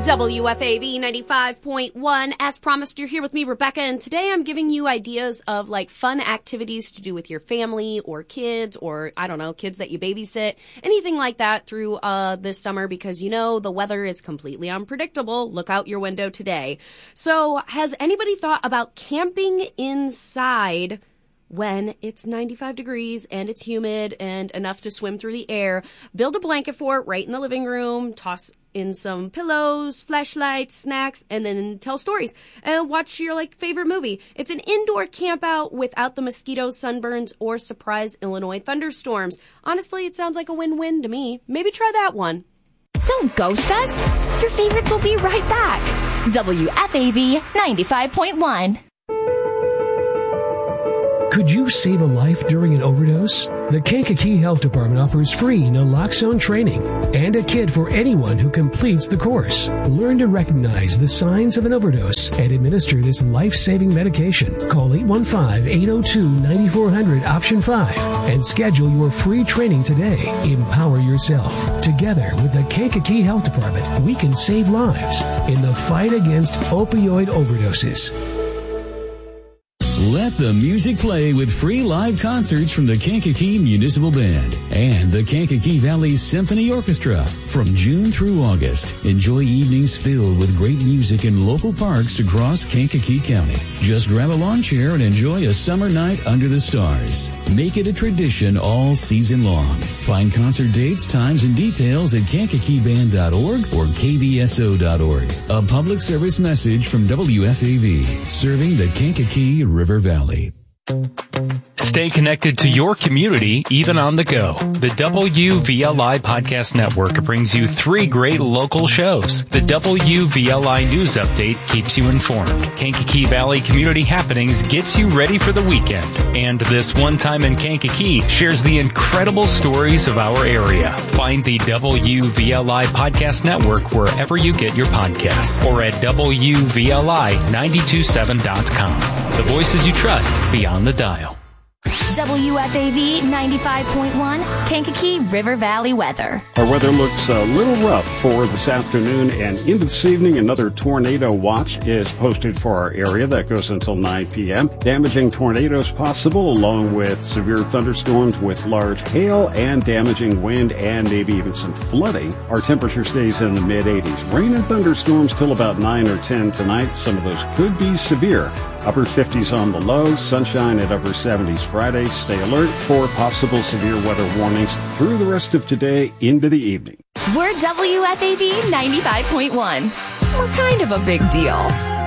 WFAV 95.1. As promised, you're here with me, Rebecca, and today I'm giving you ideas of like fun activities to do with your family or kids or, I don't know, kids that you babysit, anything like that through this summer because, you know, the weather is completely unpredictable. Look out your window today. So has anybody thought about camping inside when it's 95 degrees and it's humid and enough to swim through the air? Build a blanket fort right in the living room, toss in some pillows, flashlights, snacks, and then tell stories and watch your like favorite movie. It's an indoor camp out without the mosquitoes, sunburns, or surprise Illinois thunderstorms. Honestly, it sounds like a win-win to me. Maybe try that one. Don't ghost us. Your favorites will be right back. WFAV 95.1. Could you save a life during an overdose? The Kankakee Health Department offers free naloxone training and a kit for anyone who completes the course. Learn to recognize the signs of an overdose and administer this life-saving medication. Call 815-802-9400 option 5 and schedule your free training today. Empower yourself. Together with the Kankakee Health Department, we can save lives in the fight against opioid overdoses. Let the music play with free live concerts from the Kankakee Municipal Band and the Kankakee Valley Symphony Orchestra. From June through August, enjoy evenings filled with great music in local parks across Kankakee County. Just grab a lawn chair and enjoy a summer night under the stars. Make it a tradition all season long. Find concert dates, times, and details at kankakeeband.org or kbso.org. A public service message from WFAV, serving the Kankakee River Valley. Stay connected to your community, even on the go. The WVLI Podcast Network brings you 3 great local shows. The WVLI News Update keeps you informed. Kankakee Valley Community Happenings gets you ready for the weekend. And This One Time in Kankakee shares the incredible stories of our area. Find the WVLI Podcast Network wherever you get your podcasts or at WVLI927.com. The voices you trust beyond the dial. WFAV 95.1, Kankakee River Valley weather. Our weather looks a little rough for this afternoon and into this evening. Another tornado watch is posted for our area. That goes until 9 p.m. Damaging tornadoes possible along with severe thunderstorms with large hail and damaging wind and maybe even some flooding. Our temperature stays in the mid-80s. Rain and thunderstorms till about 9 or 10 tonight. Some of those could be severe. Upper 50s on the low, sunshine at upper 70s Friday. Stay alert for possible severe weather warnings through the rest of today into the evening. We're WFAV 95.1. We're kind of a big deal.